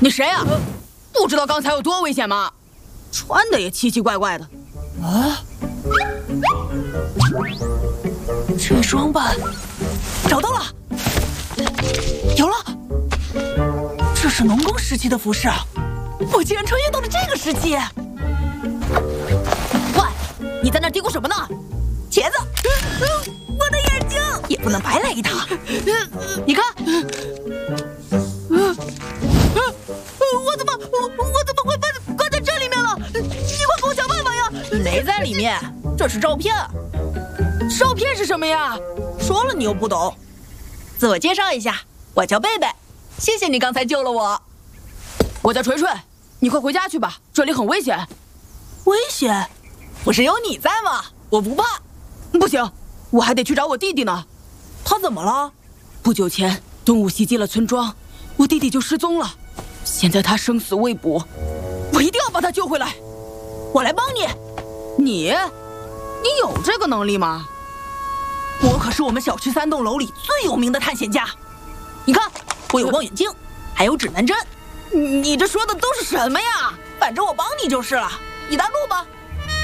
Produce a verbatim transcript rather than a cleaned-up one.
你谁呀、啊？不知道刚才有多危险吗？穿的也奇奇怪怪的。 啊！这装扮找到了，有了！这是农耕时期的服饰啊！我竟然穿越到了这个时期！ 喂，你在那嘀咕什么呢？ 茄子，我的眼睛也不能白来一趟。你看，我怎么我我怎么会被关在这里面了？你快给我想办法呀！ 你没在里面，这是照片。照片是什么呀？ 说了你又不懂。自我介绍一下，我叫贝贝，谢谢你刚才救了我。 我叫锤锤，你快回家去吧，这里很危险。 危险？不是有你在吗？我不怕。 不行，我还得去找我弟弟呢。 他怎么了？ 不久前动物袭击了村庄，我弟弟就失踪了。现在他生死未卜，我一定要把他救回来。 我来帮你。 你？你有这个能力吗？ 我可是我们小区三栋楼里最有名的探险家。你看，我有望远镜，还有指南针。 你这说的都是什么呀？ 反正我帮你就是了。你带路吧。